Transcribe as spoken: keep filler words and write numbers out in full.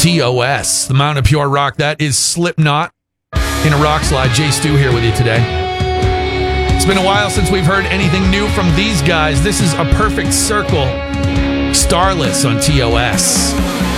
T O S, the Mountain of Pure Rock. That is Slipknot in a rock slide. Jay Stu here with you today. It's been a while since we've heard anything new from these guys. This is A Perfect Circle, Starless on T O S.